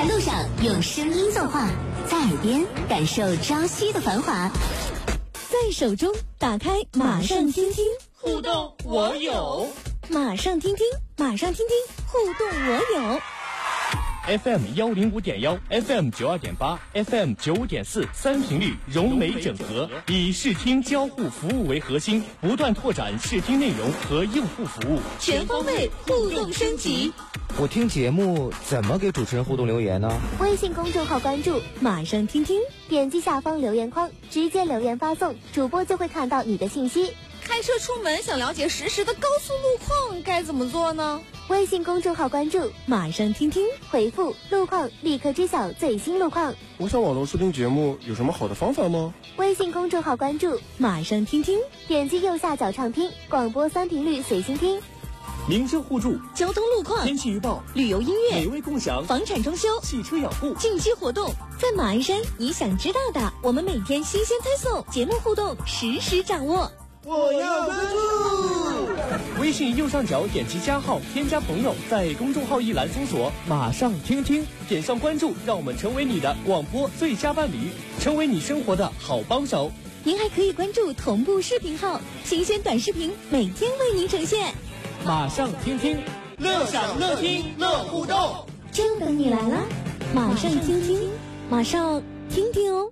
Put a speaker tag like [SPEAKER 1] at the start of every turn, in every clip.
[SPEAKER 1] 路上用声音作画，在耳边感受朝夕的繁华，在手中打开马上听听，
[SPEAKER 2] 互动我有。
[SPEAKER 1] 马上听听，马上听听，互动我有。
[SPEAKER 2] FM 105.1 ，FM 92.8 ，FM 95.4，三频率融媒整合，以视听交互服务为核心，不断拓展视听内容和用户服务，
[SPEAKER 1] 全方位互动升级。
[SPEAKER 3] 我听节目怎么给主持人互动留言呢？
[SPEAKER 4] 微信公众号关注
[SPEAKER 1] 马上听听，
[SPEAKER 4] 点击下方留言框，直接留言发送，主播就会看到你的信息。
[SPEAKER 5] 开车出门想了解实时的高速路况该怎么做呢？
[SPEAKER 4] 微信公众号关注
[SPEAKER 1] 马上听听，
[SPEAKER 4] 回复路况立刻知晓最新路况。
[SPEAKER 6] 我想网络收听节目有什么好的方法吗？
[SPEAKER 4] 微信公众号关注
[SPEAKER 1] 马上听听，
[SPEAKER 4] 点击右下角畅听，广播三频率随心听。
[SPEAKER 2] 民生互助，
[SPEAKER 1] 交通路况，
[SPEAKER 2] 天气预报，
[SPEAKER 1] 旅游音乐，
[SPEAKER 2] 美味共享，
[SPEAKER 1] 房产装修，
[SPEAKER 2] 汽车养护，
[SPEAKER 1] 近期活动，在马鞍山你想知道的，我们每天新鲜推送，节目互动实时掌握。
[SPEAKER 6] 我要关注。
[SPEAKER 2] 微信右上角点击加号，添加朋友，在公众号一栏搜索马上听听，点上关注，让我们成为你的广播最佳伴侣，成为你生活的好帮手。
[SPEAKER 1] 您还可以关注同步视频号，新鲜短视频每天为您呈现。
[SPEAKER 2] 马上听听，乐享乐听乐互动，
[SPEAKER 1] 就等你来了。马上听听，马上听听哦。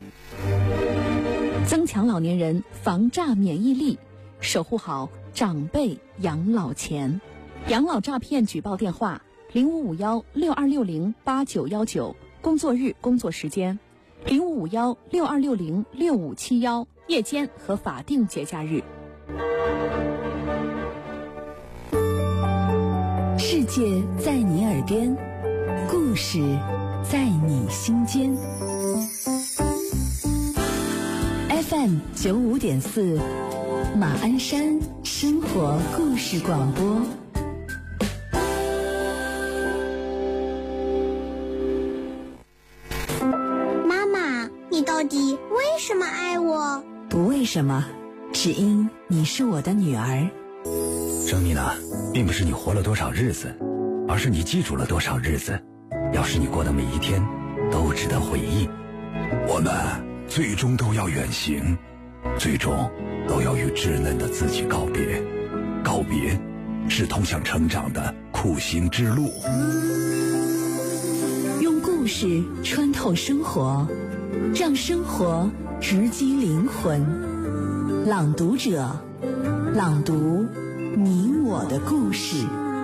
[SPEAKER 1] 增强老年人防诈免疫力，守护好长辈养老钱。养老诈骗举报电话：055162608919，工作日工作时间；055162606571，夜间和法定节假日。世界在你耳边，故事在你心间。FM 95.4，马鞍山生活故事广播。
[SPEAKER 4] 妈妈，你到底为什么爱我？
[SPEAKER 1] 不为什么，只因你是我的女儿。
[SPEAKER 7] 生你呢，并不是你活了多少日子，而是你记住了多少日子。要是你过的每一天都值得回忆，
[SPEAKER 8] 我们最终都要远行，最终都要与稚嫩的自己告别。告别是通向成长的苦行之路。
[SPEAKER 1] 用故事穿透生活，让生活直击灵魂。朗读者，朗读你我的故事。